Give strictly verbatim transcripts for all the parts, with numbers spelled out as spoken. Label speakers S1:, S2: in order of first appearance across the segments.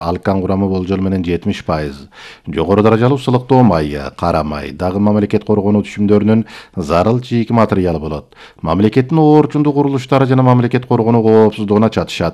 S1: алкан курамы болжол менен жетимиш пайыз. Жогору даражалуу сылыктоо майы, кара май дагы мамлекет коргонуу түшүмдөрүнүн зарыл чийки материалы болот. Мамлекеттин оорчундуу курулуштары жана мамлекет коргонуу коопсуздугуна чатышат.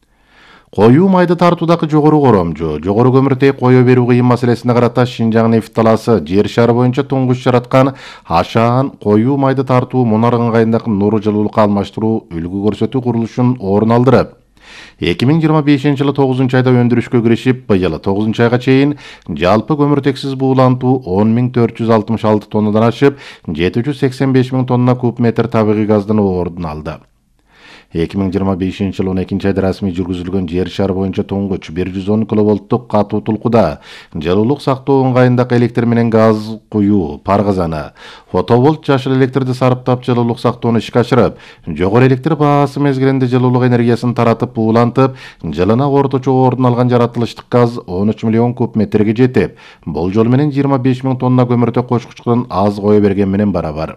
S1: Коюу майды тартуудагы жогору коромжу, жогору көмүртек кое берүү кыйын маселесине карата Шинжаң нефть талаасы жер шары боюнча туңгуч жараткан ашаан коюу майды тартуу мунар ыңгайындагы нур жылуулукка алмаштыруу үлгү көрсөтүү курулушун орун алдырып, эки миң жыйырма бешинчи жылы тогузунчу айда өндүрүшкө киришип, быйыл тогузунчу айга чейин жалпы көмүртексиз буулантуу он миң төрт жүз алтымыш алты тоннадан ашып, жети жүз сексен беш миң тонна куб метр табигый газдын ордун алды. эки миң жыйырма бешинчи жылы он экинчи айда расмий жүргүзүлгөн жер шары боюнча туңгуч бир жүз он киловолттук катуу тулкуда жылуулук сактоо ыңгайындагы электр менен газ куюу, пар казаны, фотоболт жашыл электрди сарыптап жылуулук сактоону ишке ашырып, жогору электр баасы мезгилинде жылуулук энергиясын таратып буулантып, жылына орточо ордун алган жаратылыштык газ он үч миллион куб метрге жетип, болжол менен жыйырма беш миң тонна көмүртөк кочкучтан аз кое берген менен барабар.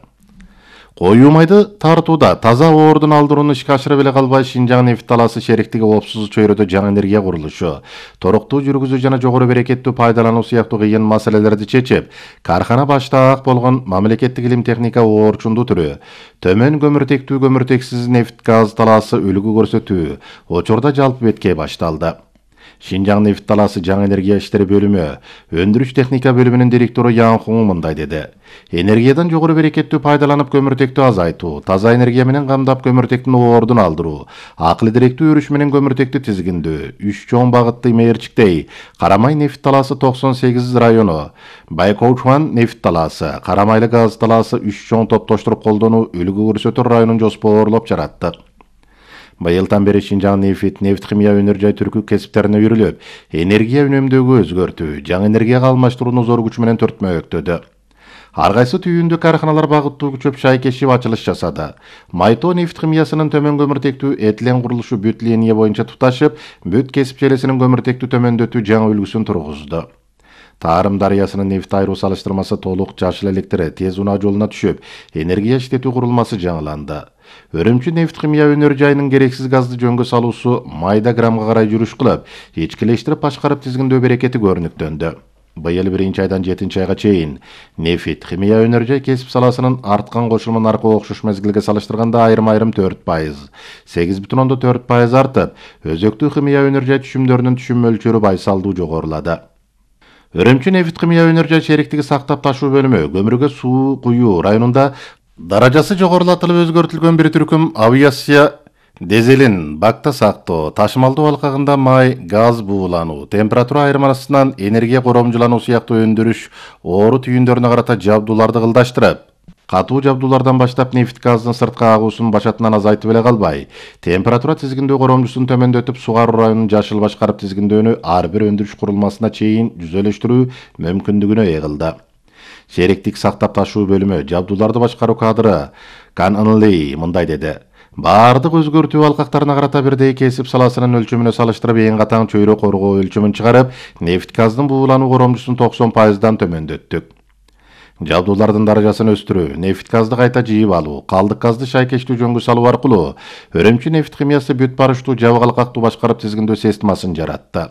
S1: Коюу майды тартууда таза ордун алдырууну ишке ашырып эле калбай, Шинжаң нефть талаасы шериктиги Оопсуз чөйрөдө жаңы энергия курулушу, торуктуу жүргүзүү жана жогору берекеттүү пайдалануу сыяктуу кыйын маселелерди чечип, кархана баштаак болгон мамлекеттик илим техника оорчундуу түрү, төмөн көмүртектүү көмүртексиз нефть газ талаасы үлгү көрсөтүү учурда жалпы беткей башталды. Шинжаң нефть талаасы жаңы энергия иштери бөлүмү, өндүрүш техника бөлүмүнүн директору Ян Хуң мындай деди. Энергиядан жогору берекеттүү пайдаланып көмүртектүү азайтуу, таза энергия менен камдап көмүртектин ордун алдыруу, акыл директүү өрүш менен көмүртектү тизгиндөө, үч чоң багытты мээрчиктей, Карамай нефть талаасы токсон сегиз району, Байкоучан нефть талаасы, Карамайлы газ талаасы үч чоң топтоштуруп колдонуу үлгү көрсөтөр районун жоспоорлоп жараттык. Быйылдан бери Шинжаң нефть, нефть химия өнөр жай түркү кесиптерине үйрүлүп, энергия үнөмдөөгө өзгөртүү, жаңы энергияга алмаштырууну зор күч менен төртмөктөдү. Ар кайсы түйүндө карханалар багыттуу күчөп шай кешип ачылыш жасады. Майто нефть химиясынын төмөн көмүртектүү этилен курулушу бүт линия боюнча туташып, бүт кесип желесинин көмүртектүү төмөндөтүү жаңы үлгүсүн тургузду. Тарым дарыясынын нефть айыруу салыштырмасы толук жашыл электри тез унаа жолуна түшүп, энергия иштетүү курулмасы жаңыланды. Өрүмчү нефть химия өнөр жайынын керексиз газды жөнгө салуусу майда граммга карай жүрүш кылып, ичкилештирип башкарып тизгиндөө берекети көрүнүктөндү. Быйыл биринчи айдан жетинчи айга чейин нефть химия өнөр жай кесип саласынын арткан кошулма наркы окшош мезгилге салыштырганда айрым-айрым төрт пайыз, сегиз бүтүн ондон төрт пайыз артып, өзөктүү химия өнөр жай түшүмдөрүнүн түшүм мөлчөрү байсалдуу жогорулады. Өрүмчү нефть химия өнөр жай шериктиги сактап ташуу бөлүмү көмүргө суу куюу районунда даражасы жогорулатылып өзгөртүлгөн бир түркүм авиация дизелин бакта сактоо, ташымалдуу алкагында май, газ буулануу, температура айырмасынан энергия коромжулануу сыяктуу өндүрүш оору түйүндөрүнө карата жабдууларды кылдаштырып, катуу жабдуулардан баштап нефть газдын сыртка агуусун башатынан азайтып эле калбай, температура тизгиндөө коромжусун төмөндөтүп, сугаруу районун жашыл башкарып тизгиндөөнү ар бир өндүрүш курулмасына чейин жүзөлөштүрүү мүмкүндүгүнө ээ кылды. Шериктик сактап ташуу бөлүмү жабдууларды башкаруу кадры Кан Анли мындай деди. Бардык өзгөртүү алкактарына карата бирдей кесип саласынын өлчөмүнө салыштырып эң катаң чөйрө коргоо өлчөмүн чыгарып, нефть газдын буулануу коромжусун токсон пайыздан төмөндөттүк. Жабдуулардын даражасын өстүрүү, нефть газды кайта жыйып алуу, калдык газды шайкештүү жөнгө салуу аркылуу өрөмчү нефть химиясы бүт барыштуу жабык алкактуу башкарып тизгиндөө системасын жаратты.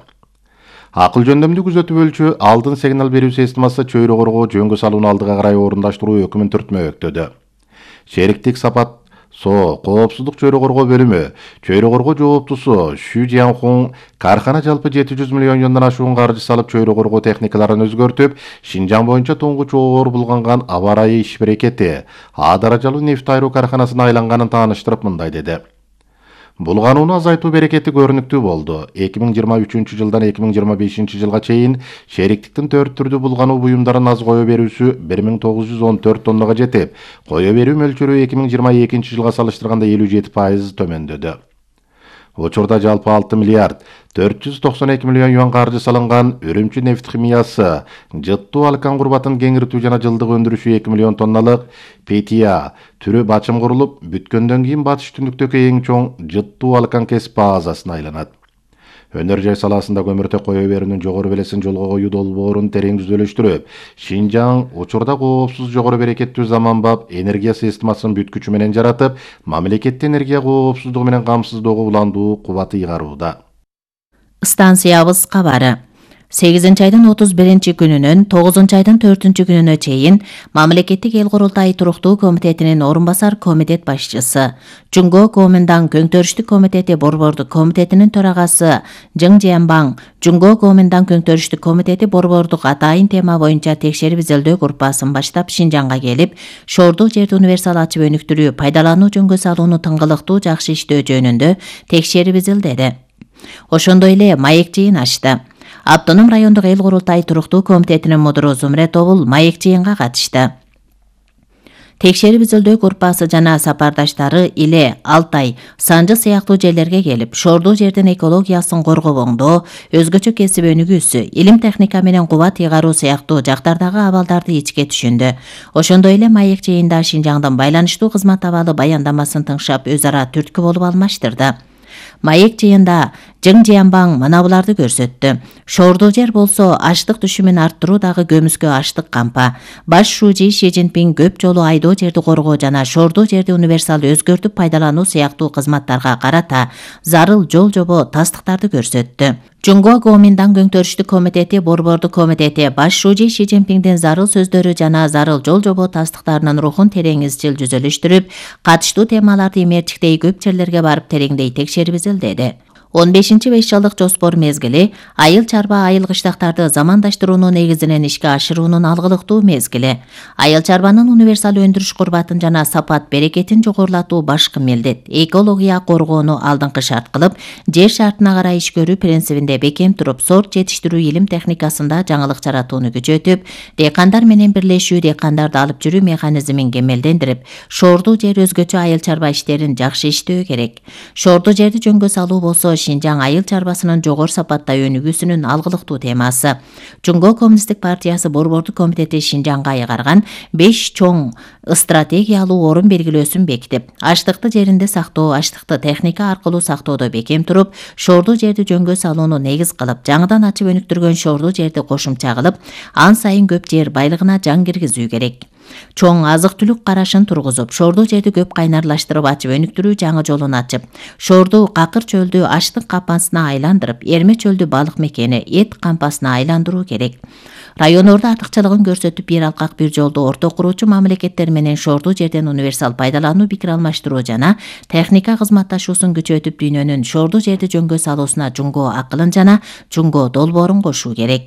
S1: Акыл жөндөмдүү күзөтүү өлчөө алдын сигнал берүү системасы чөйрө коргоо жөнгө салууну алдыга карай орундаштыруу өкүмүн түртмөктөдү. Шериктик сапат Со, коопсуздук чөйрө коргоо бөлүмү, чөйрө коргоо жооптусу Шу Жианхун кархана жалпы жети жүз миллион юандан ашуун каржы салып чөйрө коргоо техникаларын өзгөртүп, Шинжаң боюнча туңгуч оор булганган аба ырайы иш берекети А даражалуу нефть айыруу карханасына айланганын тааныштырып мындай деди. Булганууну азайтуу берекети көрүнүктүү болду. эки миң жыйырма үчүнчү жылдан эки миң жыйырма бешинчи жылга чейин шериктиктин төрт түрдүү булгануу буюмдарын аз кое берүүсү бир миң тогуз жүз он төрт тоннага жетип, кое берүү мөлчөрү эки миң жыйырма экинчи жылга салыштырганда элүү жети пайыз төмөндөдү. Учурда жалпы алты миллиард төрт жүз токсон эки миллион юан каржы салынган өрүмчү нефть химиясы жыттуу алкан курбатын кеңиртүү жана жылдык өндүрүшү эки миллион тонналык пи ти а түрү бачым курулуп, бүткөндөн кийин батыш түндүктөгү эң чоң жыттуу алкан кесип базасына айланат. Өнөр жай саласында көмүртөк кое берүүнүн жогору белесин жолго коюу долбоорун терең түзөлүштүрүп, Шинжаң учурда коопсуз жогору берекеттүү заманбап энергия системасын бүт күчү менен жаратып, мамлекетти энергия коопсуздугу менен камсыздоого уландуу кубаты ыйгарууда.
S2: Станциябыз кабары. сегизинчи айдын отуз биринчи күнүнөн тогузунчу айдын төртүнчү күнүнө чейин Мамлекеттик эл курултайы туруктуу комитетинин орун басар комитет башчысы, Жунго Гоминдан көңтөрүштүк комитети борбордук комитетинин төрагасы Жың Жиянбаң, Жунго Гоминдан көңтөрүштүк комитети борбордук атайын тема боюнча текшерип изилдөө группасын баштап Шинжаңга келип, шоордук жерди универсал ачып өнүктүрүү, пайдалануу жөнгө салууну тыңгылыктуу жакшы иштөө жөнүндө текшерип изилдеди. Ошондой эле маек жыйын ачты. Автоном райондук эл курултайы туруктуу комитетинин мудуру Зумре Тобул маек жыйынга катышты. Текшерип изилдөө группасы жана сапардаштары Иле, Алтай, Санжы сыяктуу жерлерге келип, шоордук жердин экологиясын коргобоңдоо, өзгөчө кесип өнүгүүсү, илим техника менен кубат ыйгаруу сыяктуу жактардагы абалдарды ичке түшүндү. Ошондой эле маек жыйында Шинжаңдын байланыштуу кызмат абалы баяндамасын тыңшап, өз ара түрткү болуп алмаштырды. Маек жыйында Жың Жиянбаң мына буларды көрсөттү. Шоордук жер болсо аштык түшүмүн арттыруу дагы көмүскө аштык кампа. Баш шужи Ши Цзиньпин көп жолу айдоо жерди коргоо жана шоордук жерди универсал өзгөртүп пайдалануу сыяктуу кызматтарга карата зарыл жол жобо тастыктарды көрсөттү. Жунго Гоминдан көңтөрүштүк комитети борбордук комитети баш шужи Ши Цзиньпиндин зарыл сөздөрү жана зарыл жол жобо тастыктарынын рухун терең изчил жүзөлүштүрүп, катыштуу темаларды имертиктей көп жерлерге барып тереңдей текшерип изилдеди. он бешинчи беш жылдык жоспор мезгили айыл чарба айыл кыштактарды замандаштыруунун негизинен ишке ашыруунун алгылыктуу мезгили. Айыл чарбанын универсал өндүрүш курбатын жана сапат берекетин жогорулатуу башкы милдет. Экология коргоону алдыңкы шарт кылып, жер шартына карай иш көрүү принцибинде бекем туруп, сорт жетиштирүү илим техникасында жаңылык жаратууну күчөтүп, дыйкандар менен бирлешүү, дыйкандарды алып жүрүү механизмин кемелдендирип, шоордук жер өзгөчө айыл чарба иштерин жакшы иштөө керек. Шоордук жерди жөнгө салуу болсо Шинжаң айыл чарбасынын жогору сапатта өнүгүүсүнүн алгылыктуу темасы. Жунго Коммунисттик партиясы борбордук комитети Шинжаңга ыйгарган беш чоң стратегиялуу орун белгилөөсүн бекитип, аштыкты жеринде сактоо, аштыкты техника аркылуу сактоодо бекем туруп, шоордук жерди жөнгө салууну негиз кылып, жаңыдан ачып өнүктүргөн шоордук жерди кошумча кылып, ан сайын көп жер байлыгына жан киргизүү керек. Чоң азык-түлүк карашын тургузуп, шоордук жерди көп кайнарлаштырып ачып өнүктүрүү жаңы жолун ачып, шоордук какыр чөлдү аштык кампасына айландырып, эрме чөлдү балык мекени, эт кампасына айландыруу керек. Райондордо артыкчылыгын көрсөтүп, бир алкак бир жолду орто куруучу мамлекеттер менен шоордук жерден универсал пайдалануу пикир алмаштыруу жана техника кызматташуусун күчөтүп, дүйнөнүн шоордук жерди жөнгө салуусуна Жунго акылын жана Жунго долбоорун кошуу керек.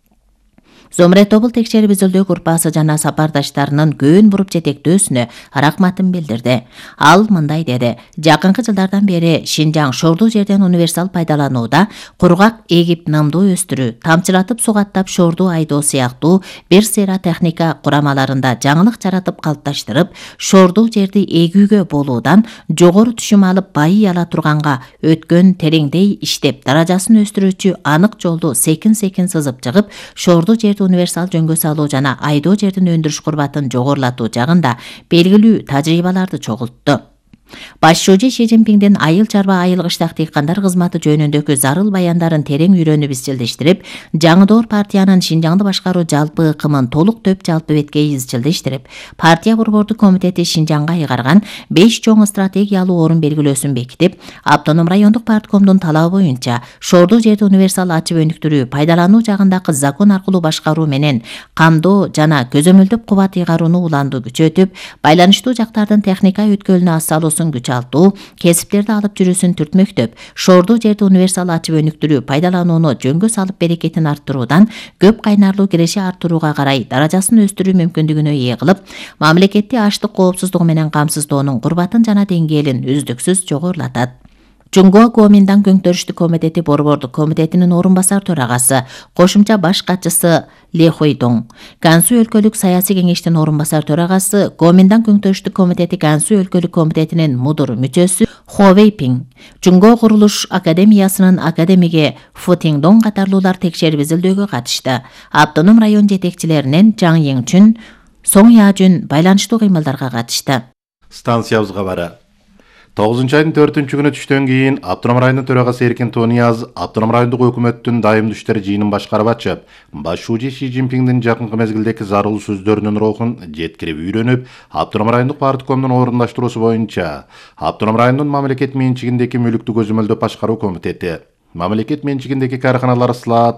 S2: Зумре Тобул текшерип изилдөө группасы жана сапардаштарынын көөн буруп жетектөөсүнө рахматын билдирди. Ал мындай деди: жакынкы жылдардан бери Шинжаң шоордук жерден универсал пайдаланууда кургак эгип нымдуу өстүрүү, тамчылатып сугаттап шоордуу айдоо сыяктуу бир сыйра техника курамаларында жаңылык жаратып калыпташтырып, шоордук жерди эгүүгө болуудан жогору түшүм алып байый ала турганга өткөн тереңдей иштеп, даражасын өстүрүүчү анык жолду секин-секин сызып чыгып, шоордук жерди универсал жөнгө салуу жана айдоо жердин өндүрүш курбатын жогорулатуу жагында белгилүү тажрыйбаларды чогултту. Баш шужи Ши Цзиньпиндин айыл чарба айыл кыштак дыйкандар кызматы жөнүндөгү зарыл баяндарын терең үйрөнүп изчилдештирип, жаңы партиянын Шинжаңды башкаруу жалпы ыкымын толук төп жалпы бетке изчилдештирип, партия борбордук комитети Шинжаңга ыйгарган беш чоң стратегиялуу орун белгилөөсүн бекитип, автоном райондук парткомдун талабы боюнча шоордук жерди универсал ачып өнүктүрүү, пайдалануу жагындагы закон аркылуу башкаруу менен камдоо жана көзөмөлдөп кубат ыйгарууну уланду күчөтүп, байланыштуу жактардын техника өткөлүнө ассалуу күч алтуу, кесиптерди алып жүрүүсүн түртмөктөп, шоордук жерди универсал ачып өнүктүрүү, пайдаланууну жөнгө салып берекетин арттыруудан көп кайнарлуу киреши арттырууга карай даражасын өстүрүү мүмкүндүгүнө ээ кылып, мамлекетти аштык коопсуздугу менен камсыздоонун курбатын жана деңгээлин үздүксүз жогорулатат. Жунго Гоминдан көңтөрүштүк комитети борбордук комитетинин орун басар төрагасы, кошумча баш катчысы Ле Хойдоң, Гансу өлкөлүк саясий кеңештин орун басар төрагасы, Гоминдан көңтөрүштүк комитети Гансу өлкөлүк комитетинин мудур мүчөсү Хо Вейпинг, Жунго курулуш академиясынын академиги Фу Тиңдоң катарлуулар текшерип изилдөөгө катышты. Автоном район жетекчилеринен Жаң Йыңчүн, Соң Яжүн байланыштуу кыймылдарга катышты.
S1: Станциябыз кабары. тогузунчу айдын төртүнчү күнү түштөн кийин Автоном районунун төрагасы Эркин Тонияз Автоном райондук өкмөттүн дайымдуу иштер жыйынын башкарып ачып, баш шужи Ши Цзиньпиндин жакынкы мезгилдеги зарыл сөздөрүнүн рухун жеткирип үйрөнүп, Автоном райондук парткомдун орундаштыруусу боюнча Автоном районунун мамлекет менчигиндеги мүлүктү көзөмөлдөп башкаруу комитети Мамлекет менчигиндеги карханалар сылаат